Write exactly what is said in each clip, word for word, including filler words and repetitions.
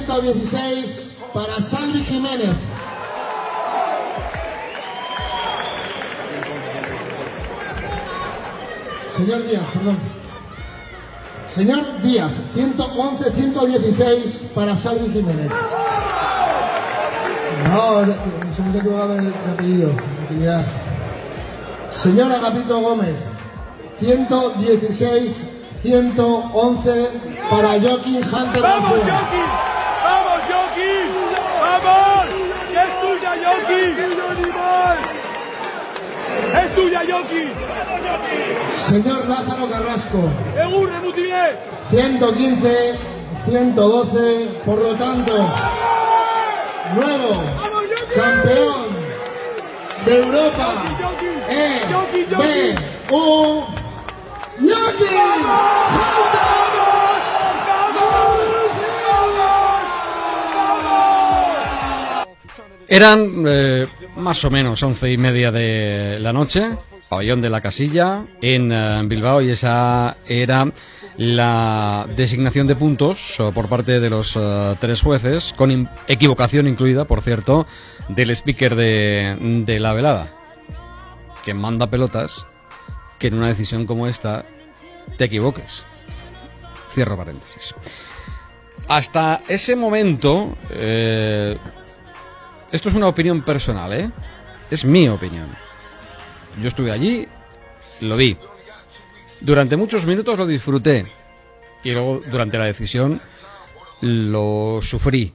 ciento dieciséis para Salvi Jiménez. Señor Díaz, perdón. Señor Díaz, ciento once, ciento dieciséis para Salvi Jiménez. No, se me ha equivocado el apellido. Tranquilidad. Señor Agapito Gómez, ciento dieciséis, ciento once para Joaquín Hunter. ¡Vamos, Joaquín! ¡Vamos, Joaquín! ¡Vamos! ¡Que es tuya, Joaquín! ¡Es tuya, Joaquín! Señor Lázaro Carrasco, ¡Egurre, muy bien! ciento quince, ciento doce, por lo tanto, nuevo campeón de Europa E B U Joaquín. Eran eh, más o menos once y media de la noche, pabellón de la Casilla en uh, Bilbao, y esa era la designación de puntos uh, por parte de los uh, tres jueces, con in- equivocación incluida, por cierto, del speaker de, de la velada, que manda pelotas que en una decisión como esta te equivoques. Cierro paréntesis. Hasta ese momento, eh, esto es una opinión personal, ¿eh? Es mi opinión. Yo estuve allí, lo vi. Durante muchos minutos lo disfruté. Y luego, durante la decisión, lo sufrí.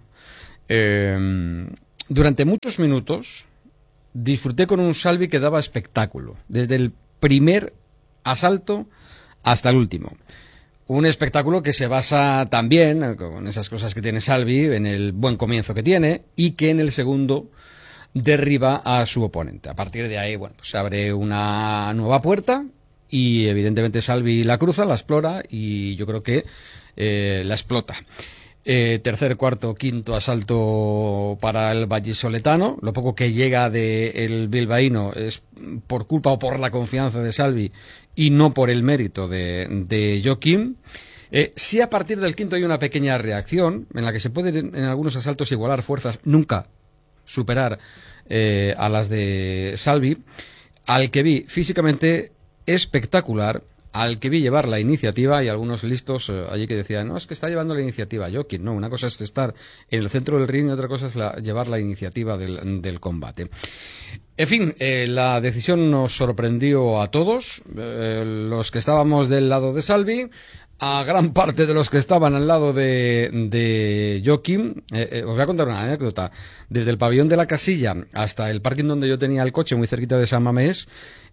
Eh, durante muchos minutos, disfruté con un Salvi que daba espectáculo. Desde el primer asalto hasta el último. Un espectáculo que se basa también, con esas cosas que tiene Salvi, en el buen comienzo que tiene, y que en el segundo derriba a su oponente. A partir de ahí, bueno, pues se abre una nueva puerta y evidentemente Salvi la cruza, la explora y yo creo que eh, la explota. Eh, tercer, cuarto, quinto asalto para el vallisoletano. Lo poco que llega del bilbaíno es por culpa o por la confianza de Salvi y no por el mérito de, de Joaquín. Eh, sí, a partir del quinto hay una pequeña reacción en la que se pueden en algunos asaltos igualar fuerzas, nunca superar eh, a las de Salvi, al que vi físicamente espectacular, al que vi llevar la iniciativa, y algunos listos eh, allí que decían, no, es que está llevando la iniciativa Joaquín. No, una cosa es estar en el centro del ring y otra cosa es la, llevar la iniciativa del, del combate. En fin, eh, la decisión nos sorprendió a todos, eh, los que estábamos del lado de Salvi, a gran parte de los que estaban al lado de, de Joaquín. Eh, eh, os voy a contar una anécdota. Desde el pabellón de la Casilla hasta el parking donde yo tenía el coche, muy cerquita de San Mamés,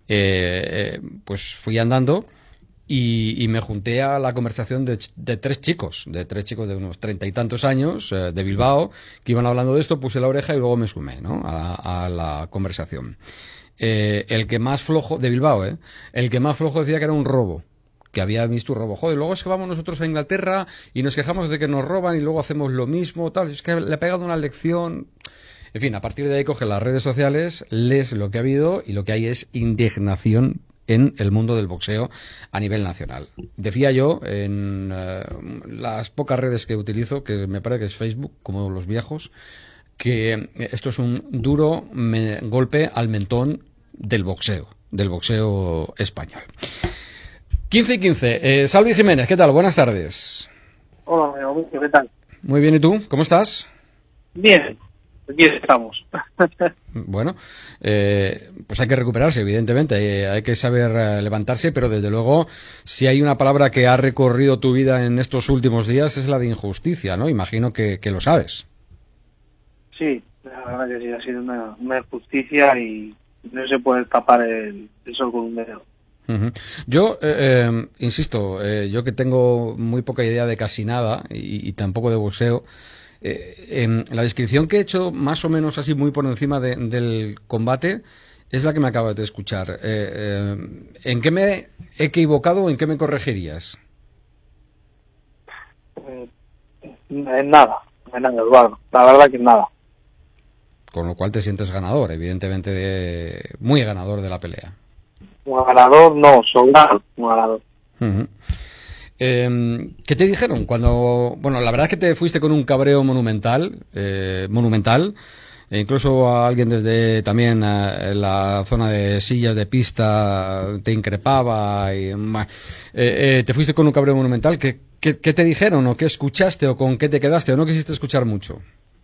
eh, eh, pues fui andando y, y me junté a la conversación de, de tres chicos, de tres chicos de unos treinta y tantos años, eh, de Bilbao, que iban hablando de esto. Puse la oreja y luego me sumé, ¿no?, a, a la conversación. Eh, el que más flojo, de Bilbao, ¿eh? El que más flojo decía que era un robo, que había visto un robo. Joder, luego es que vamos nosotros a Inglaterra y nos quejamos de que nos roban y luego hacemos lo mismo, tal. Es que le ha pegado una lección. En fin, a partir de ahí coge las redes sociales, lees lo que ha habido y lo que hay es indignación en el mundo del boxeo a nivel nacional. Decía yo en uh, las pocas redes que utilizo, que me parece que es Facebook, como los viejos, que esto es un duro me- golpe al mentón del boxeo, del boxeo español. quince y quince. Eh, Salvi Jiménez, ¿qué tal? Buenas tardes. Hola, amigo, ¿qué tal? Muy bien, ¿y tú? ¿Cómo estás? Bien, aquí estamos. Bueno, eh, pues hay que recuperarse, evidentemente, eh, hay que saber eh, levantarse, pero desde luego, si hay una palabra que ha recorrido tu vida en estos últimos días es la de injusticia, ¿no? Imagino que, que lo sabes. Sí, la verdad que sí, ha sido una, una injusticia y no se puede tapar el, el sol con un dedo. Uh-huh. Yo, eh, eh, insisto, eh, yo que tengo muy poca idea de casi nada y, y tampoco de boxeo, eh, en la descripción que he hecho, más o menos así muy por encima de, del combate, es la que me acabas de escuchar. Eh, eh, ¿En qué me he equivocado o en qué me corregirías? En nada, en nada, Eduardo. La verdad que en nada. Con lo cual te sientes ganador, evidentemente, de, muy ganador de la pelea. Un ganador, no, soldado, un ganador. Uh-huh. Eh, ¿Qué te dijeron cuando, bueno, la verdad es que te fuiste con un cabreo monumental, eh, monumental, e incluso a alguien desde también a, la zona de sillas de pista te increpaba y eh, eh, te fuiste con un cabreo monumental. ¿Qué, qué, qué te dijeron o qué escuchaste o con qué te quedaste o no quisiste escuchar mucho?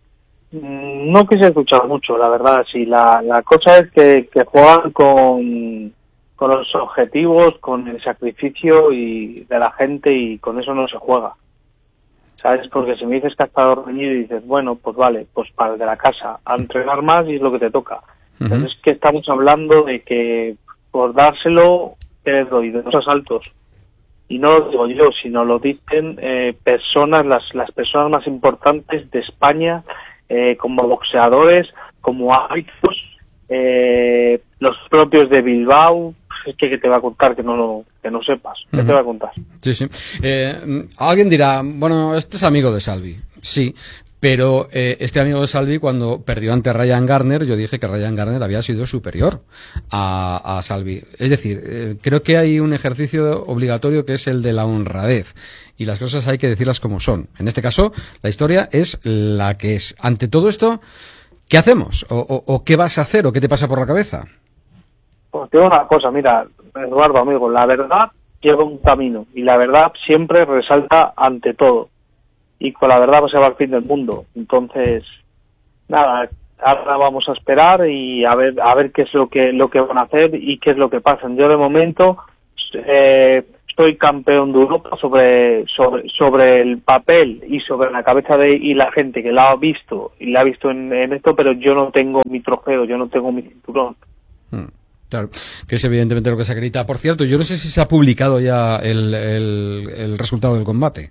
No quise escuchar mucho, la verdad. Sí, la, la cosa es que, que juegan con, con los objetivos, con el sacrificio y de la gente, y con eso no se juega. ¿Sabes? Porque si me dices que has estado reñido y dices, bueno, pues vale, pues para el de la casa, a entrenar más y es lo que te toca. Uh-huh. Entonces es que estamos hablando de que por dárselo, ¿qué les doy? De dos asaltos. Y no lo digo yo, sino lo dicen eh, personas, las, las personas más importantes de España, eh, como boxeadores, como árbitros, eh, los propios de Bilbao. Es que, que te va a contar que no lo, que no sepas. ¿Qué uh-huh. te va a contar? Sí, sí. Eh, alguien dirá, bueno, este es amigo de Salvi. Sí, pero eh, este amigo de Salvi, cuando perdió ante Ryan Garner, yo dije que Ryan Garner había sido superior a, a Salvi. Es decir, eh, creo que hay un ejercicio obligatorio que es el de la honradez. Y las cosas hay que decirlas como son. En este caso, la historia es la que es. Ante todo esto, ¿qué hacemos? ¿O, o, o qué vas a hacer? ¿O qué te pasa por la cabeza? Pues te digo una cosa, mira, Eduardo, amigo, la verdad lleva un camino y la verdad siempre resalta ante todo, y con la verdad se va al fin del mundo. Entonces, nada, ahora vamos a esperar y a ver a ver qué es lo que lo que van a hacer y qué es lo que pasa. Yo de momento eh, soy campeón de Europa sobre sobre sobre el papel y sobre la cabeza de y la gente que la ha visto y la ha visto en, en esto, pero yo no tengo mi trofeo, yo no tengo mi cinturón. Hmm. Claro, que es evidentemente lo que se acredita. Por cierto, yo no sé si se ha publicado ya el, el, el resultado del combate.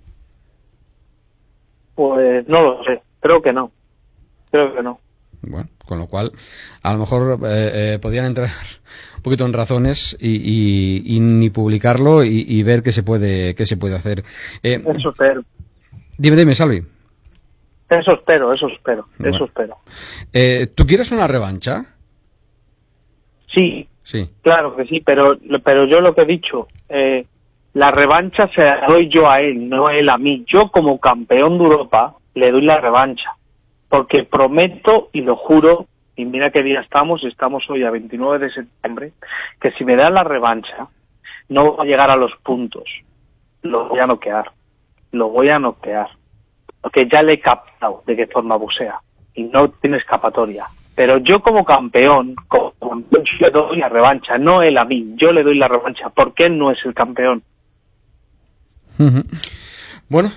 Pues no lo sé, creo que no, creo que no. Bueno, con lo cual, a lo mejor eh, eh, podían entrar un poquito en razones y, y, y ni publicarlo y, y ver qué se puede qué se puede hacer. Eh, eso espero. Dime, dime, Salvi. Eso espero, eso espero, bueno. eso espero. Eh, ¿Tú quieres una revancha? Sí, sí, claro que sí, pero pero yo lo que he dicho, eh, la revancha se la doy yo a él, no él a mí. Yo como campeón de Europa le doy la revancha, porque prometo y lo juro, y mira qué día estamos, estamos hoy a veintinueve de septiembre, que si me dan la revancha no voy a llegar a los puntos, lo voy a noquear, lo voy a noquear, porque ya le he captado de qué forma boxea y no tiene escapatoria. Pero yo como campeón, como campeón, yo le doy la revancha, no él a mí, yo le doy la revancha, porque él no es el campeón. Uh-huh. Bueno,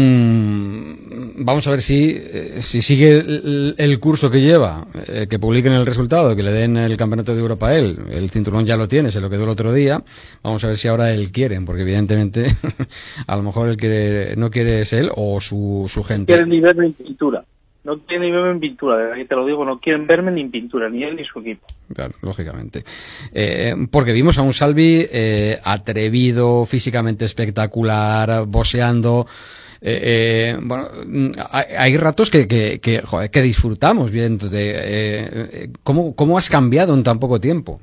um, vamos a ver si, eh, si sigue el, el curso que lleva, eh, que publiquen el resultado, que le den el campeonato de Europa a él. El cinturón ya lo tiene, se lo quedó el otro día. Vamos a ver si ahora él quiere, porque evidentemente a lo mejor él quiere, no quiere es él o su, su gente. Quiere ni verme en pintura. No quieren ni verme en pintura, de verdad que te lo digo, no quieren verme ni en pintura, ni él ni su equipo. Claro, lógicamente. Eh, porque vimos a un Salvi eh, atrevido, físicamente espectacular, boxeando. Eh, eh, bueno, hay, hay ratos que, que, que, joder, que disfrutamos viendo de eh, ¿cómo, cómo has cambiado en tan poco tiempo.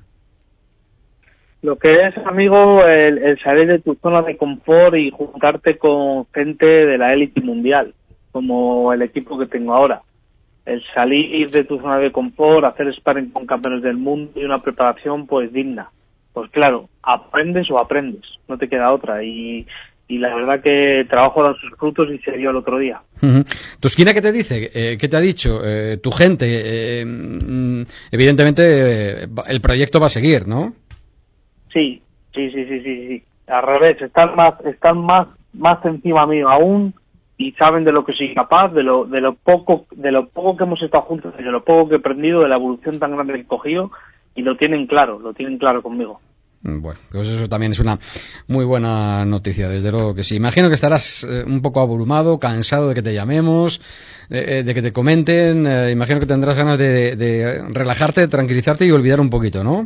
Lo que es, amigo, el, el salir de tu zona de confort y juntarte con gente de la élite mundial, como el equipo que tengo ahora. El salir de tu zona de confort, hacer sparring con campeones del mundo y una preparación pues digna. Pues claro, aprendes o aprendes, no te queda otra. Y, y la verdad que el trabajo da sus frutos y se vio el otro día. Uh-huh. ¿Tu esquina qué te dice? Eh, ¿Qué te ha dicho? Eh, ¿Tu gente? Eh, mm, evidentemente eh, el proyecto va a seguir, ¿no? Sí, sí, sí, sí, sí, sí. Al revés, están más, están más, más encima mío aún. Y saben de lo que soy capaz, de lo de lo poco de lo poco que hemos estado juntos, de lo poco que he aprendido, de la evolución tan grande que he cogido, y lo tienen claro, lo tienen claro conmigo. Bueno, pues eso también es una muy buena noticia, desde luego que sí. Imagino que estarás eh, un poco abrumado, cansado de que te llamemos, de, de que te comenten, eh, imagino que tendrás ganas de, de relajarte, tranquilizarte y olvidar un poquito, ¿no?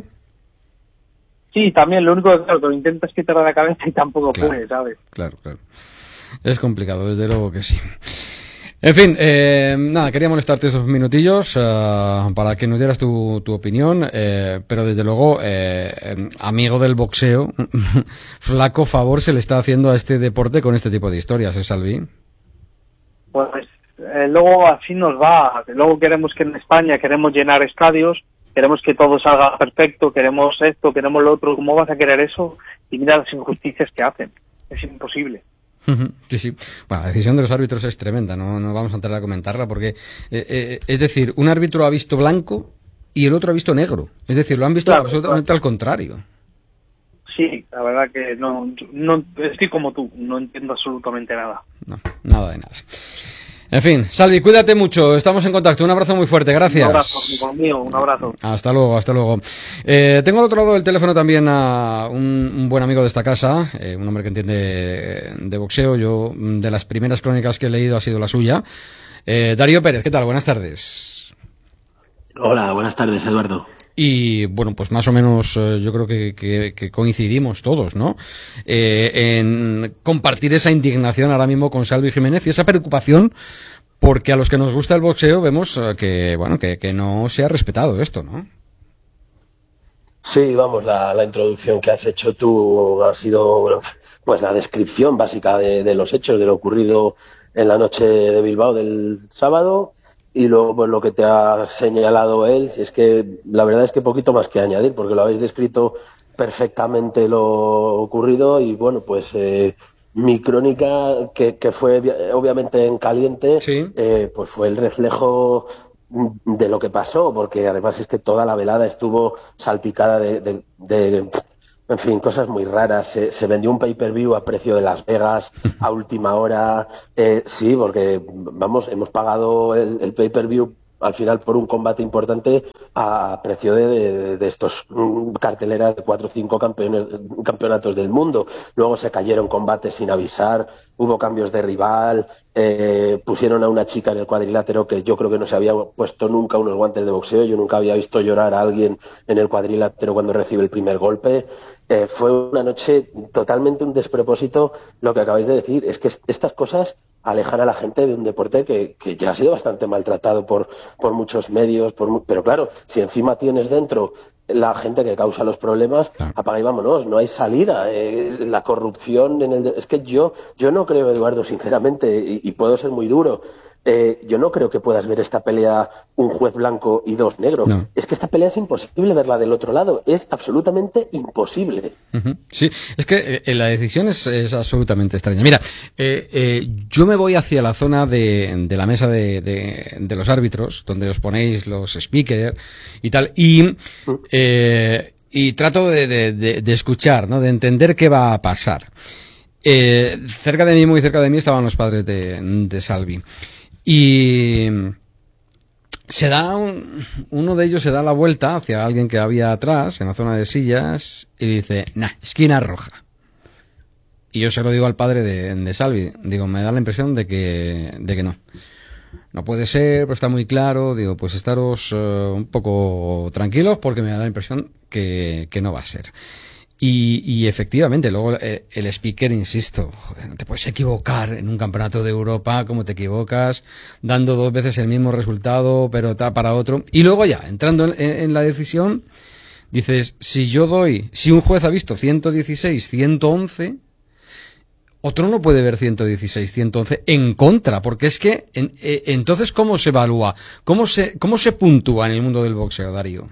Sí, también, lo único que claro, que lo intentas quitar de la cabeza y tampoco claro, puedes, ¿sabes? Claro, claro. Es complicado, desde luego que sí. En fin, eh, nada, quería molestarte esos minutillos uh, para que nos dieras tu, tu opinión, eh, pero desde luego, eh, amigo del boxeo, flaco favor se le está haciendo a este deporte con este tipo de historias, ¿eh, Salvi? Pues eh, luego así nos va. Luego queremos que en España queremos llenar estadios, queremos que todo salga perfecto, queremos esto, queremos lo otro. ¿Cómo vas a querer eso? Y mira las injusticias que hacen. Es imposible. Sí, sí. Bueno, la decisión de los árbitros es tremenda, no, no vamos a entrar a comentarla porque, eh, eh, es decir, un árbitro ha visto blanco y el otro ha visto negro. Es decir, lo han visto claro, absolutamente claro. al contrario. Sí, la verdad que no, no estoy como tú, no entiendo absolutamente nada. No, nada de nada. En fin, Salvi, cuídate mucho, estamos en contacto, un abrazo muy fuerte, gracias. Un abrazo, amigo mío, un abrazo. Hasta luego, hasta luego. Eh, tengo al otro lado del teléfono también a un, un buen amigo de esta casa, eh, un hombre que entiende de boxeo. Yo, de las primeras crónicas que he leído ha sido la suya. Eh, Darío Pérez, ¿qué tal? Buenas tardes. Hola, buenas tardes, Eduardo. Y bueno, pues más o menos eh, yo creo que, que, que coincidimos todos, ¿no? Eh, en compartir esa indignación ahora mismo con Salvi Jiménez y esa preocupación porque a los que nos gusta el boxeo vemos eh, que, bueno, que, que no se ha respetado esto, ¿no? Sí, vamos, la, la introducción que has hecho tú ha sido, bueno, pues la descripción básica de, de los hechos, de lo ocurrido en la noche de Bilbao del sábado. Y luego, pues lo que te ha señalado él, es que la verdad es que poquito más que añadir, porque lo habéis descrito perfectamente lo ocurrido. Y bueno, pues eh, mi crónica, que, que fue obviamente en caliente, sí. eh, pues fue el reflejo de lo que pasó, porque además es que toda la velada estuvo salpicada de, de, de en fin, cosas muy raras. Se, se vendió un pay-per-view a precio de Las Vegas a última hora. Eh, sí, porque, vamos, hemos pagado el, el pay-per-view al final por un combate importante a precio de, de, de estos um, carteleras de cuatro o cinco campeones, campeonatos del mundo. Luego se cayeron combates sin avisar, hubo cambios de rival, eh, pusieron a una chica en el cuadrilátero que yo creo que no se había puesto nunca unos guantes de boxeo. Yo nunca había visto llorar a alguien en el cuadrilátero cuando recibe el primer golpe. Eh, fue una noche totalmente un despropósito. Lo que acabáis de decir es que estas cosas alejan a la gente de un deporte que, que ya ha sido bastante maltratado por, por muchos medios, por, pero claro, si encima tienes dentro la gente que causa los problemas, claro, apaga y vámonos, no hay salida. Eh, la corrupción en el... Es que yo, yo no creo, Eduardo, sinceramente, y, y puedo ser muy duro, eh, yo no creo que puedas ver esta pelea un juez blanco y dos negros. No. Es que esta pelea es imposible verla del otro lado, es absolutamente imposible. Uh-huh. Sí, es que eh, la decisión es, es absolutamente extraña. Mira, eh, eh, yo me voy hacia la zona de, de la mesa de, de, de los árbitros, donde os ponéis los speakers y tal, y, eh, y trato de, de, de, de escuchar, ¿no? De entender qué va a pasar. Eh, cerca de mí, muy cerca de mí, estaban los padres de, de Salvi. Y se da un, uno de ellos se da la vuelta hacia alguien que había atrás, en la zona de sillas, y dice, nah, esquina roja. Y yo se lo digo al padre de, de Salvi, digo, me da la impresión de que, de que no. No puede ser, pero está muy claro, digo, pues estaros uh, un poco tranquilos porque me da la impresión que, que no va a ser. Y, y efectivamente, luego el, el speaker, insisto, joder, no te puedes equivocar en un campeonato de Europa como te equivocas, dando dos veces el mismo resultado, pero ta para otro. Y luego ya, entrando en, en la decisión, dices, si yo doy, si un juez ha visto ciento dieciséis, ciento once, otro no puede ver ciento dieciséis, ciento once en contra, porque es que, en, eh, entonces, ¿cómo se evalúa? ¿Cómo se, cómo se puntúa en el mundo del boxeo, Darío?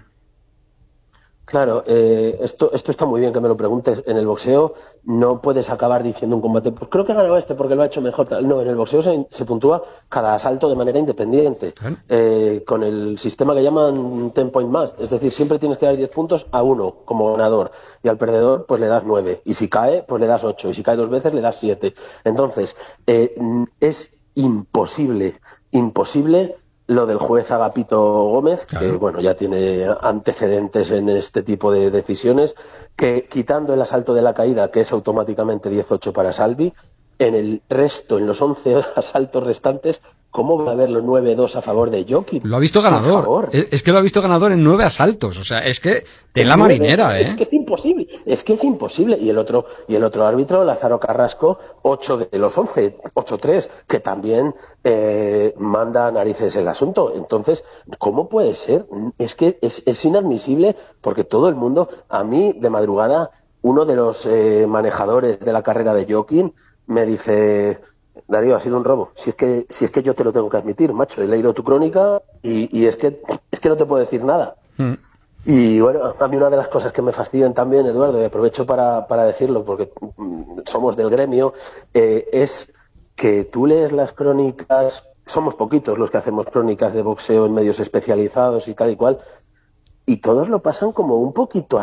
Claro, eh, esto, esto está muy bien que me lo preguntes. En el boxeo no puedes acabar diciendo un combate, pues creo que ha ganado este porque lo ha hecho mejor. No, en el boxeo se, se puntúa cada asalto de manera independiente, ¿eh? Eh, con el sistema que llaman ten point match, es decir, siempre tienes que dar diez puntos a uno como ganador y al perdedor pues le das nueve y si cae pues le das ocho y si cae dos veces le das siete. Entonces, eh, es imposible, imposible lo del juez Agapito Gómez, claro, que bueno, ya tiene antecedentes en este tipo de decisiones, que quitando el asalto de la caída, que es automáticamente diez ocho para Salvi, en el resto, en los once asaltos restantes, ¿cómo va a haber los nueve dos a favor de Jokic? Lo ha visto ganador. Es, es que lo ha visto ganador en nueve asaltos. O sea, es que tela marinera, ¿eh? Es que es imposible. Es que es imposible. Y el otro, y el otro árbitro, Lázaro Carrasco, ocho de los once, ocho tres, que también eh, manda a narices el asunto. Entonces, ¿cómo puede ser? Es que es, es inadmisible, porque todo el mundo, a mí, de madrugada, uno de los eh, manejadores de la carrera de Jokic me dice: Darío, ha sido un robo. Si es que, si es que yo te lo tengo que admitir, macho. He leído tu crónica y, y es que, es que no te puedo decir nada. Mm. Y bueno, a mí una de las cosas que me fastidian también, Eduardo, y aprovecho para, para decirlo porque somos del gremio, eh, es que tú lees las crónicas, somos poquitos los que hacemos crónicas de boxeo en medios especializados y tal y cual, y todos lo pasan como un poquito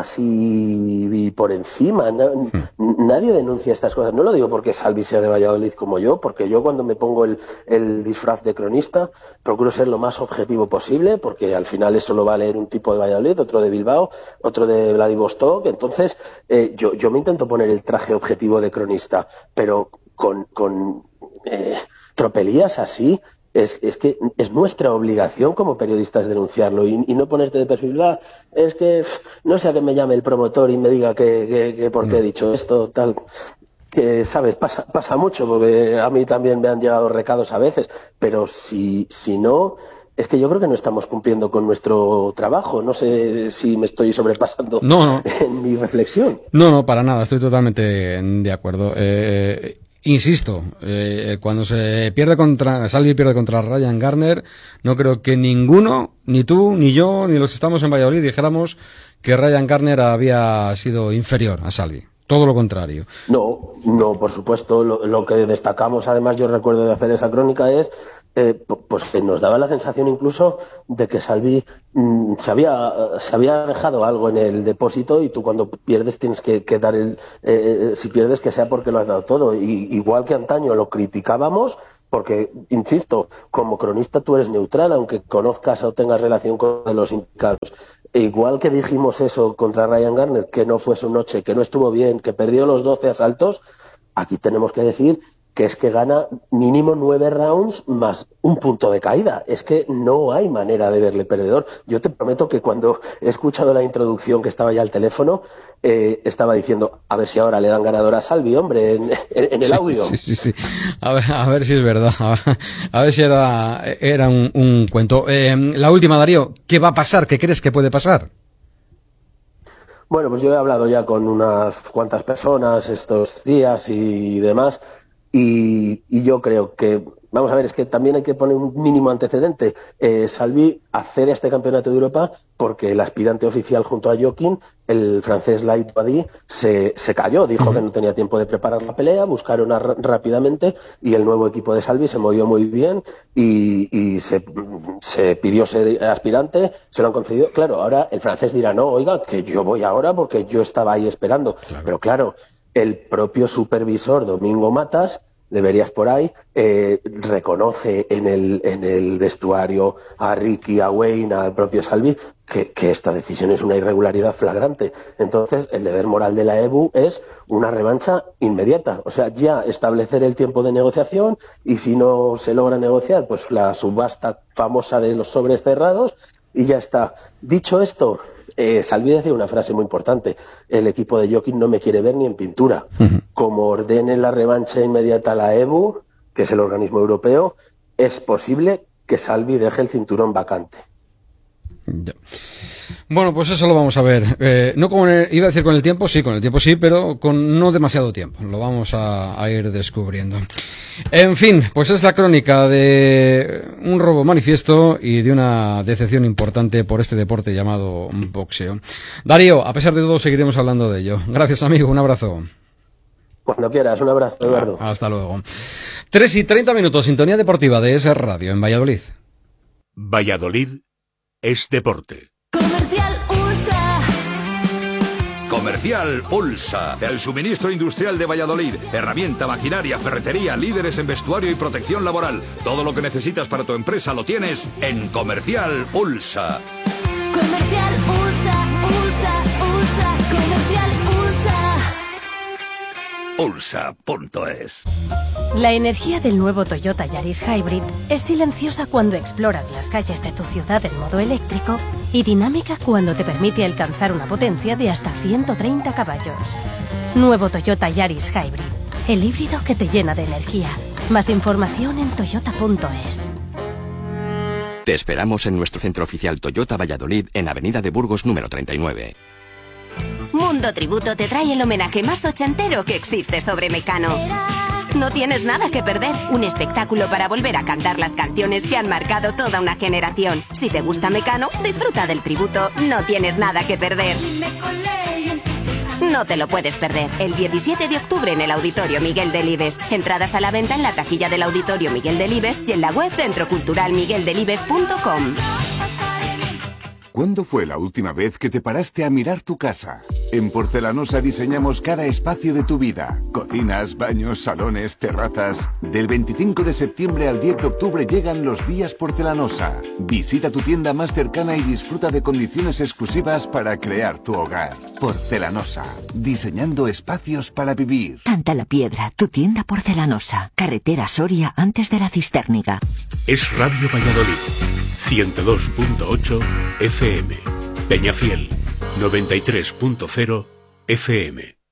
así por encima. No, nadie denuncia estas cosas. No lo digo porque Salvi sea de Valladolid como yo, porque yo cuando me pongo el, el disfraz de cronista procuro ser lo más objetivo posible, porque al final eso lo va a leer un tipo de Valladolid, otro de Bilbao, otro de Vladivostok. Entonces eh, yo, yo me intento poner el traje objetivo de cronista, pero con, con eh, tropelías así. Es, es que es nuestra obligación como periodistas denunciarlo y, y no ponerte de perfil. Ah, es que pff, no sea que me llame el promotor y me diga que, que, que por qué he dicho esto, tal. Que, ¿sabes? Pasa, pasa mucho, porque a mí también me han llegado recados a veces, pero si, si no, es que yo creo que no estamos cumpliendo con nuestro trabajo. No sé si me estoy sobrepasando no, no. en mi reflexión. No, no, para nada, estoy totalmente de acuerdo. Eh... Insisto, eh, cuando se pierde contra, Salvi pierde contra Ryan Garner, no creo que ninguno, ni tú, ni yo, ni los que estamos en Valladolid dijéramos que Ryan Garner había sido inferior a Salvi. Todo lo contrario. No, no, por supuesto. Lo, lo que destacamos, además, yo recuerdo de hacer esa crónica es eh, pues que nos daba la sensación incluso de que Salvi mmm, se había se había dejado algo en el depósito y tú cuando pierdes tienes que, que dar el eh, si pierdes que sea porque lo has dado todo. Y igual que antaño lo criticábamos, porque, insisto, como cronista tú eres neutral, aunque conozcas o tengas relación con los implicados. E igual que dijimos eso contra Ryan Garner, que no fue su noche, que no estuvo bien, que perdió los doce asaltos, aquí tenemos que decir que es que gana mínimo nueve rounds más un punto de caída. Es que no hay manera de verle perdedor. Yo te prometo que cuando he escuchado la introducción, que estaba ya al teléfono, eh, estaba diciendo, a ver si ahora le dan ganador a Salvi, hombre, en, en, en el sí, audio. Sí, sí, sí. A ver, a ver si es verdad. A ver, a ver si era, era un, un cuento. Eh, la última, Darío, ¿qué va a pasar? ¿Qué crees que puede pasar? Bueno, pues yo he hablado ya con unas cuantas personas estos días y demás. Y, y yo creo que, vamos a ver, es que también hay que poner un mínimo antecedente. Eh, Salvi accede a este campeonato de Europa porque el aspirante oficial junto a Joaquín, el francés Laït Badi, se, se cayó, dijo uh-huh. que no tenía tiempo de preparar la pelea, buscaron a, rápidamente y el nuevo equipo de Salvi se movió muy bien y, y se, se pidió ser aspirante, se lo han concedido. Claro, ahora el francés dirá, no, oiga, que yo voy ahora porque yo estaba ahí esperando. Claro. Pero claro, el propio supervisor Domingo Matas, deberías por ahí, eh, reconoce en el, en el vestuario a Ricky, a Wayne, al propio Salvi, que, que esta decisión es una irregularidad flagrante. Entonces, el deber moral de la E B U es una revancha inmediata. O sea, ya establecer el tiempo de negociación y si no se logra negociar, pues la subasta famosa de los sobres cerrados y ya está. Dicho esto, eh, Salvi decía una frase muy importante: el equipo de Jokic no me quiere ver ni en pintura. Uh-huh. Como ordene la revancha inmediata a la E B U, que es el organismo europeo, es posible que Salvi deje el cinturón vacante. Ya. Bueno, pues eso lo vamos a ver. Eh, no con el, iba a decir con el tiempo, sí, con el tiempo sí, pero con no demasiado tiempo. Lo vamos a, a ir descubriendo. En fin, pues es la crónica de un robo manifiesto y de una decepción importante por este deporte llamado boxeo. Darío, a pesar de todo, seguiremos hablando de ello. Gracias, amigo. Un abrazo. Cuando quieras, un abrazo, Eduardo. Hasta luego. Tres y treinta minutos, sintonía deportiva de S Radio en Valladolid. Valladolid es deporte. Comercial Ulsa. Comercial Ulsa, el suministro industrial de Valladolid. Herramienta, maquinaria, ferretería, líderes en vestuario y protección laboral. Todo lo que necesitas para tu empresa lo tienes en Comercial Ulsa. Comercial Ulsa, Ulsa, Ulsa, Comercial Ulsa. ulsa punto es. La energía del nuevo Toyota Yaris Hybrid es silenciosa cuando exploras las calles de tu ciudad en modo eléctrico y dinámica cuando te permite alcanzar una potencia de hasta ciento treinta caballos. Nuevo Toyota Yaris Hybrid, el híbrido que te llena de energía. Más información en toyota punto es. Te esperamos en nuestro centro oficial Toyota Valladolid en Avenida de Burgos número treinta y nueve. Mundo Tributo te trae el homenaje más ochentero que existe sobre Mecano. No tienes nada que perder, un espectáculo para volver a cantar las canciones que han marcado toda una generación. Si te gusta Mecano, disfruta del tributo, no tienes nada que perder. No te lo puedes perder, el diecisiete de octubre en el Auditorio Miguel Delibes. Entradas a la venta en la taquilla del Auditorio Miguel Delibes y en la web centro cultural miguel delibes punto com. ¿Cuándo fue la última vez que te paraste a mirar tu casa? En Porcelanosa diseñamos cada espacio de tu vida. Cocinas, baños, salones, terrazas. Del veinticinco de septiembre al diez de octubre llegan los días Porcelanosa. Visita tu tienda más cercana y disfruta de condiciones exclusivas para crear tu hogar. Porcelanosa, diseñando espacios para vivir. Canta la Piedra, tu tienda Porcelanosa. Carretera Soria antes de la Cistérniga. Es Radio Valladolid. ciento dos punto ocho F M. Peñafiel, noventa y tres punto cero F M.